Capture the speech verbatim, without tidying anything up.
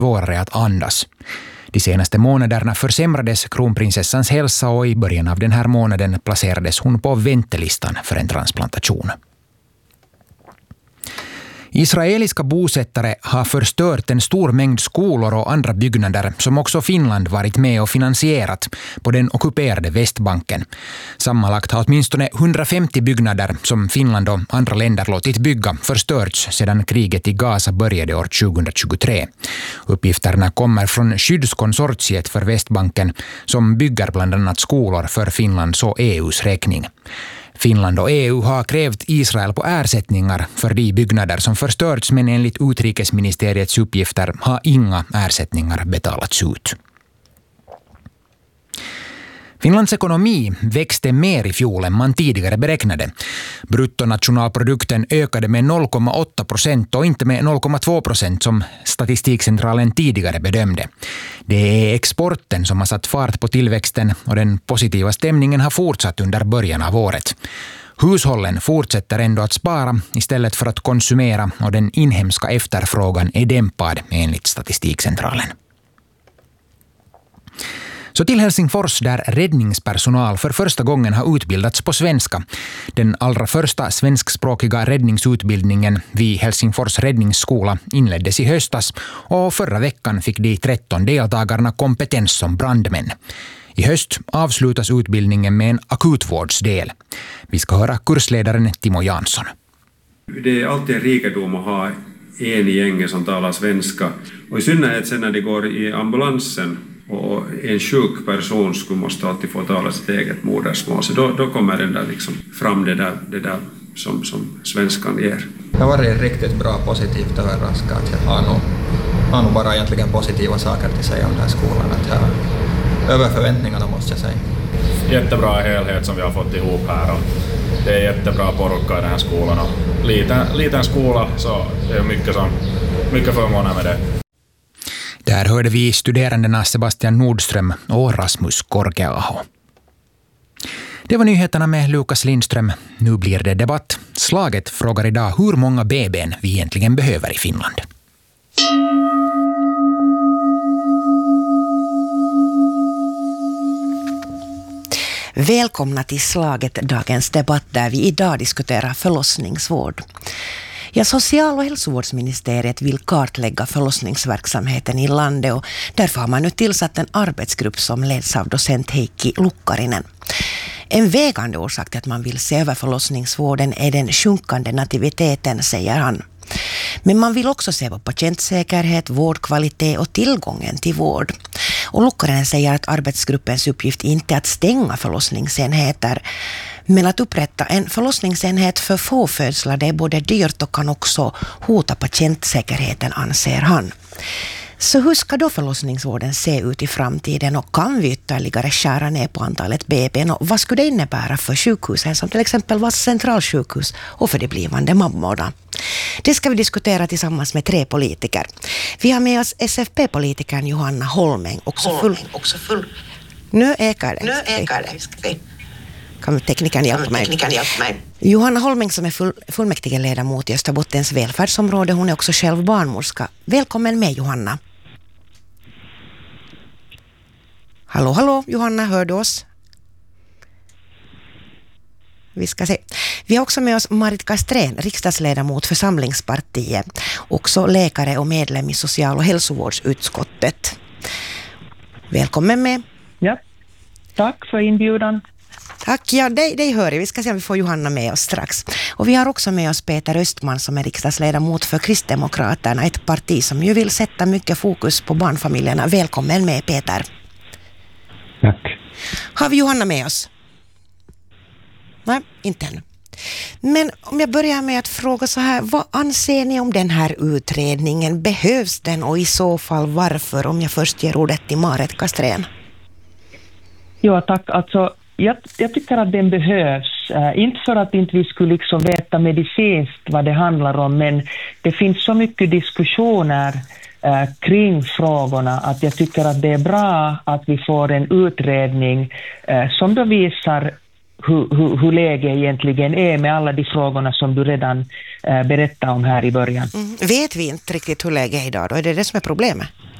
svårare att andas. De senaste månaderna försämrades kronprinsessans hälsa och i början av den här månaden placerades hon på väntelistan för en transplantation. Israeliska bosättare har förstört en stor mängd skolor och andra byggnader som också Finland varit med och finansierat på den ockuperade Västbanken. Sammanlagt har åtminstone hundrafemtio byggnader som Finland och andra länder låtit bygga förstörts sedan kriget i Gaza började år tjugohundratjugotre. Uppgifterna kommer från skyddskonsortiet för Västbanken som bygger bland annat skolor för Finlands och E U:s räkning. Finland och E U har krävt Israel på ersättningar för de byggnader som förstörts, men enligt utrikesministeriets uppgifter har inga ersättningar betalats ut. Finlands ekonomi växte mer i fjol än man tidigare beräknade. Bruttonationalprodukten ökade med noll komma åtta procent och inte med noll komma två procent som Statistikcentralen tidigare bedömde. Det är exporten som har satt fart på tillväxten och den positiva stämningen har fortsatt under början av året. Hushållen fortsätter ändå att spara istället för att konsumera och den inhemska efterfrågan är dämpad enligt Statistikcentralen. Så till Helsingfors där räddningspersonal för första gången har utbildats på svenska. Den allra första svenskspråkiga räddningsutbildningen vid Helsingfors räddningsskola inleddes i höstas och förra veckan fick de tretton deltagarna kompetens som brandmän. I höst avslutas utbildningen med en akutvårdsdel. Vi ska höra kursledaren Timo Jansson. Det är alltid en rikedom att ha en i gänget som talar svenska. Och i synnerhet sen när det går i ambulansen och en sjuk person skulle måste alltid få tala sitt eget modersmål. Så då, då kommer den där liksom fram det där, det där som, som svenskan ger. Det har varit riktigt bra, positivt överraskat. Jag har nog, har nog bara egentligen positiva saker till säga om den här skolan. Att jag, över förväntningarna måste jag säga. Jättebra helhet som vi har fått ihop här. Och det är jättebra porukka i den här skolan. Och liten, liten skola, så det är mycket, som, mycket förmåner med det. Där hörde vi studerandena Sebastian Nordström och Rasmus Korkeaho. Det var nyheterna med Lukas Lindström. Nu blir det debatt. Slaget frågar idag hur många B B:n vi egentligen behöver i Finland. Välkomna till Slaget, dagens debatt där vi idag diskuterar förlossningsvård. Ja, social- och hälsovårdsministeriet vill kartlägga förlossningsverksamheten i landet och därför har man nu tillsatt en arbetsgrupp som leds av docent Heikki Lukkarinen. En vägande orsak till att man vill se över förlossningsvården är den sjunkande nativiteten, säger han. Men man vill också se på patientsäkerhet, vårdkvalitet och tillgången till vård. Och Lukkarinen säger att arbetsgruppens uppgift inte är att stänga förlossningsenheter, men att upprätta en förlossningsenhet för få födslar, det är både dyrt och kan också hota patientsäkerheten, anser han. Så hur ska då förlossningsvården se ut i framtiden och kan vi ytterligare skära ner på antalet B B:n och vad skulle det innebära för sjukhusen som till exempel Vasa centralsjukhus och för de blivande mammorna? Det ska vi diskutera tillsammans med tre politiker. Vi har med oss S F P-politikern Johanna Holmeng, också full. Också full. Nu ekar det. Nu ekar det. Kan tekniken hjälpa mig? Tekniken hjälpa mig. Johanna Holmeng som är full, fullmäktige ledamot i Österbottens välfärdsområde. Hon är också själv barnmorska. Välkommen med, Johanna. Hallå, hallå, Johanna, hör du oss? Vi ska se. Vi har också med oss Marit Castrén, riksdagsledamot för Samlingspartiet. Också läkare och medlem i social- och hälsovårdsutskottet. Välkommen med. Ja, tack för inbjudan. Tack, ja, dig, dig hör jag. Vi ska se om vi får Johanna med oss strax. Och vi har också med oss Peter Östman som är riksdagsledamot för Kristdemokraterna, ett parti som ju vill sätta mycket fokus på barnfamiljerna. Välkommen med, Peter. Tack. Har vi Johanna med oss? Nej, inte ännu. Men om jag börjar med att fråga så här, vad anser ni om den här utredningen? Behövs den och i så fall varför? Om jag först ger ordet till Marit Castrén. Ja, tack. Alltså, jag, jag tycker att den behövs. Uh, inte för att inte vi skulle liksom veta medicinskt vad det handlar om, men det finns så mycket diskussioner uh, kring frågorna att jag tycker att det är bra att vi får en utredning uh, som då visar hur, hur, hur läget egentligen är med alla de frågorna som du redan uh, berättade om här i början. Mm. Vet vi inte riktigt hur läget är idag då? Är det det som är problemet?